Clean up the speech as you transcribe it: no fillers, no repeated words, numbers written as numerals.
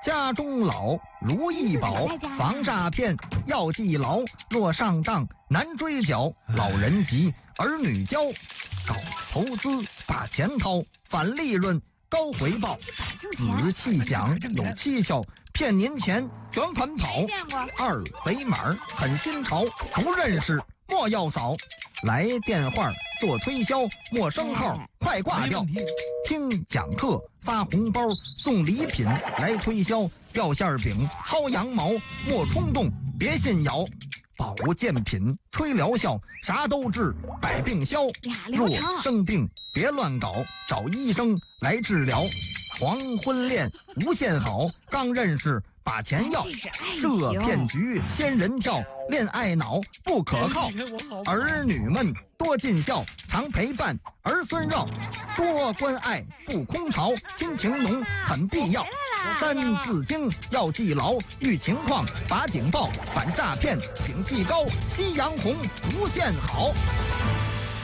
家中老，如意宝，防诈骗要记牢。若上当难追缴，老人急，儿女教。搞投资把钱掏，返利润高回报。仔细想有蹊跷，骗您钱卷款跑。二维码很新潮，不认识莫要扫。来电话做推销，陌生号快挂掉。听讲课发红包，送礼品来推销。掉馅饼薅羊毛，莫冲动别信谣。保健品吹疗效，啥都治百病消。若生病别乱搞，找医生来治疗。黄昏恋无限好，刚认识把钱要。设骗局仙人跳，恋爱脑不可靠。儿女们多尽孝，常陪伴儿孙绕。多关爱不空巢，亲情浓很必要。三字经要记牢，遇情况把警报，反诈骗警惕高。夕阳红无限好。